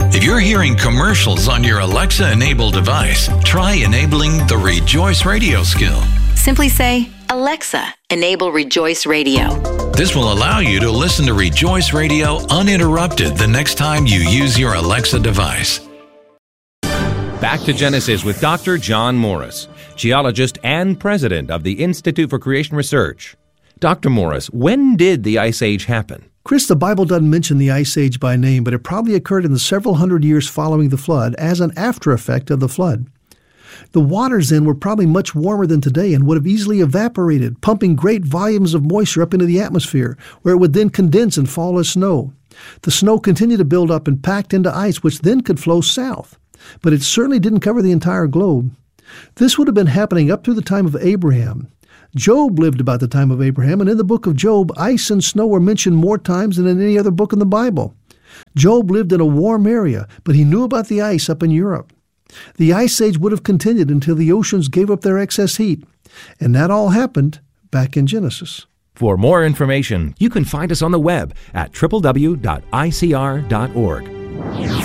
If you're hearing commercials on your Alexa-enabled device, try enabling the Rejoice Radio skill. Simply say, Alexa, enable Rejoice Radio. This will allow you to listen to Rejoice Radio uninterrupted the next time you use your Alexa device. Back to Genesis with Dr. John Morris, geologist and president of the Institute for Creation Research. Dr. Morris, when did the Ice Age happen? Chris, the Bible doesn't mention the Ice Age by name, but it probably occurred in the several hundred years following the flood as an after effect of the flood. The waters then were probably much warmer than today and would have easily evaporated, pumping great volumes of moisture up into the atmosphere, where it would then condense and fall as snow. The snow continued to build up and packed into ice, which then could flow south. But it certainly didn't cover the entire globe. This would have been happening up through the time of Abraham. Job lived about the time of Abraham, and in the book of Job, ice and snow are mentioned more times than in any other book in the Bible. Job lived in a warm area, but he knew about the ice up in Europe. The Ice Age would have continued until the oceans gave up their excess heat, and that all happened back in Genesis. For more information, you can find us on the web at www.icr.org.